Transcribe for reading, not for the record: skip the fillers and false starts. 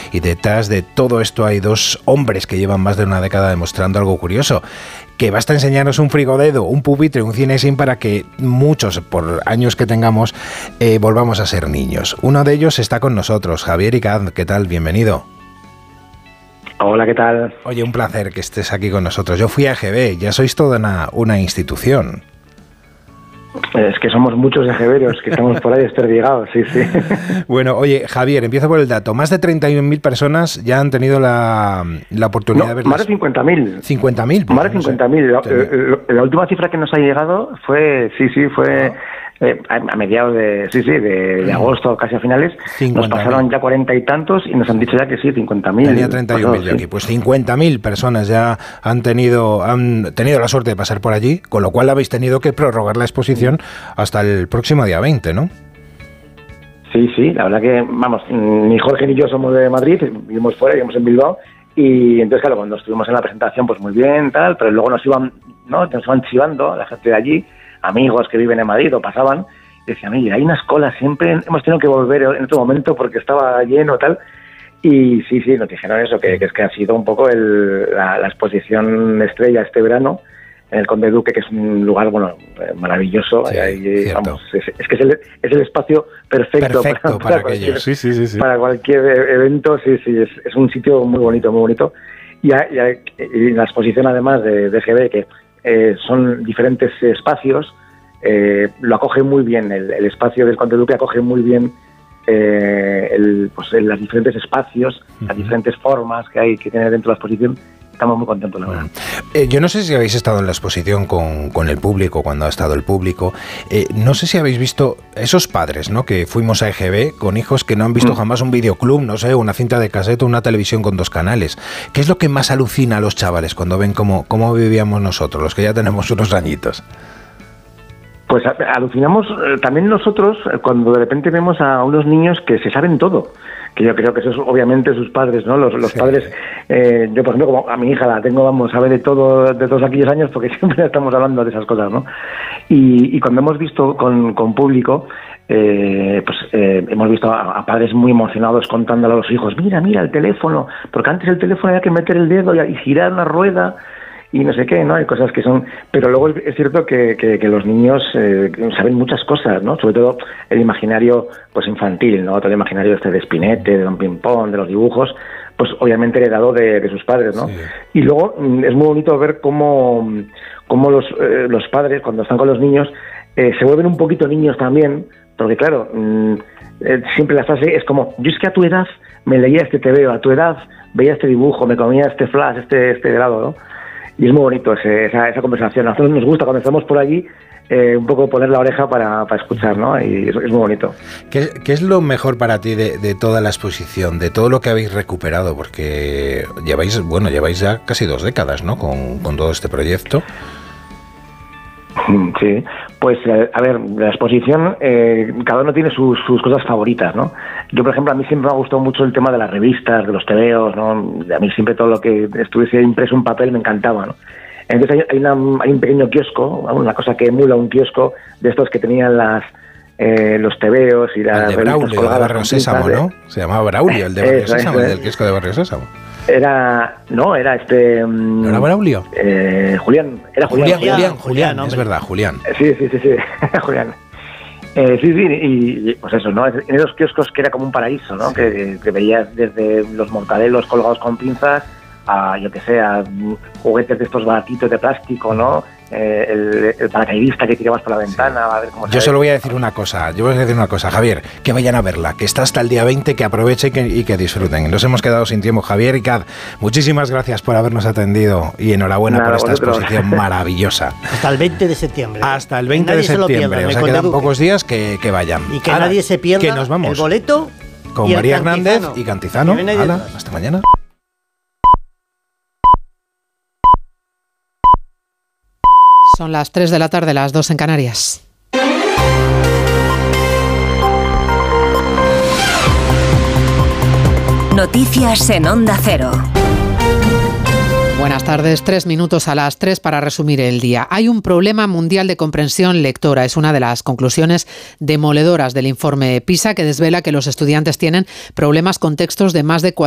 Y detrás de todo esto hay dos hombres que llevan más de una década demostrando algo curioso, que basta enseñarnos un frigodedo, un pupitre, un cinesín para que muchos, por años que tengamos, volvamos a ser niños. Uno de ellos está con nosotros, Javier Icaz. ¿Qué tal? Bienvenido. Hola, ¿qué tal? Oye, un placer que estés aquí con nosotros. Yo fui a EGB, ya sois toda una institución. Es que somos muchos ejeveros que estamos por ahí esterdigados, sí. Bueno, oye, Javier, empiezo por el dato. Más de 31.000 personas ya han tenido la oportunidad de ver. Más de 50.000. 50.000. Pues, más de 50.000. La última cifra que nos ha llegado fue, a mediados de agosto, casi a finales. 50.000. Nos pasaron ya 40 y tantos y nos han dicho ya que sí, 50.000. Tenía 31.000 yo aquí. Pues 50.000 personas ya han tenido la suerte de pasar por allí, con lo cual habéis tenido que prorrogar la exposición hasta el próximo día 20, ¿no? Sí, la verdad que, vamos, ni Jorge ni yo somos de Madrid, vivimos fuera, vivimos en Bilbao, y entonces, claro, cuando estuvimos en la presentación, pues muy bien, tal, pero luego nos iban chivando la gente de allí, amigos que viven en Madrid o pasaban, y decían, oye, hay unas colas, siempre hemos tenido que volver en otro momento porque estaba lleno, tal, y sí, nos dijeron eso, que es que ha sido un poco la exposición estrella este verano, en el Conde Duque, que es un lugar, maravilloso. Sí, vamos, es que es el espacio perfecto para aquello. Sí. Para cualquier evento, es un sitio muy bonito. Y la exposición, además de EGB, que son diferentes espacios, lo acoge muy bien, el espacio del Conde Duque acoge muy bien los diferentes espacios, las diferentes formas que tiene dentro de la exposición. Estamos muy contentos, la verdad. Yo no sé si habéis estado en la exposición con el público, cuando ha estado el público. No sé si habéis visto esos padres, ¿no? Que fuimos a EGB con hijos que no han visto jamás un videoclub, no sé, una cinta de cassette o una televisión con 2 canales. ¿Qué es lo que más alucina a los chavales cuando ven cómo vivíamos nosotros, los que ya tenemos unos añitos? Pues alucinamos también nosotros cuando de repente vemos a unos niños que se saben todo, que yo creo que eso es obviamente sus padres, ¿no? Los padres, yo por ejemplo, como a mi hija la tengo, sabe de todo, de todos aquellos años, porque siempre estamos hablando de esas cosas, ¿no? Y cuando hemos visto con público, hemos visto a padres muy emocionados contándole a los hijos, mira el teléfono, porque antes el teléfono había que meter el dedo y girar una rueda, y no sé qué, ¿no? Hay cosas que son... Pero luego es cierto que los niños saben muchas cosas, ¿no? Sobre todo el imaginario pues infantil, ¿no? Todo el imaginario de Spinette, de Don Pimpón, de los dibujos, pues obviamente heredado de sus padres, ¿no? Sí. Y luego es muy bonito ver cómo los padres, cuando están con los niños, se vuelven un poquito niños también, porque claro, siempre la frase es como, yo es que a tu edad me leía este TVO, a tu edad veía este dibujo, me comía este flash, este helado, ¿no? Y es muy bonito esa conversación. A nosotros nos gusta cuando estamos por allí un poco poner la oreja para escuchar, ¿no? Y es muy bonito. ¿Qué es lo mejor para ti de toda la exposición, de todo lo que habéis recuperado? Porque lleváis ya casi 2 décadas, ¿no? Con todo este proyecto. Sí, pues a ver, la exposición, cada uno tiene sus cosas favoritas, ¿no? Yo, por ejemplo, a mí siempre me ha gustado mucho el tema de las revistas, de los tebeos, ¿no? A mí siempre todo lo que estuviese impreso en papel me encantaba, ¿no? Entonces hay un pequeño kiosco, una cosa que emula un kiosco de estos que tenían los tebeos y las revistas colgadas. El de Braulio, de Barrio Sésamo, ¿no? Se llamaba Braulio, el de Barrio Sésamo, el del kiosco de Barrio Sésamo. Era ¿No era Braulio? Julián, Julián, es verdad, Julián. Sí, Julián. Y pues eso, ¿no? En esos kioscos que era como un paraíso, ¿no? Que veías desde los mortadelos colgados con pinzas a, yo que sé, a juguetes de estos baratitos de plástico, ¿no? El paracaidista que tirabas por la ventana, a ver cómo. Yo solo voy a decir una cosa, Javier, que vayan a verla, que está hasta el día 20, que aprovechen y que disfruten. Nos hemos quedado sin tiempo. Javier Icaz, muchísimas gracias por habernos atendido y enhorabuena por esta exposición maravillosa. Hasta el 20 de septiembre. Hasta el 20 de septiembre, o sea, quedan pocos días que vayan. Y que nadie se pierda que nos vamos el boleto con María Hernández y Cantizano. Hasta mañana. Son las 3 de la tarde, las 2 en Canarias. Noticias en Onda Cero. Buenas tardes, 3 minutos a las 3 para resumir el día. Hay un problema mundial de comprensión lectora. Es una de las conclusiones demoledoras del informe PISA, que desvela que los estudiantes tienen problemas con textos de más de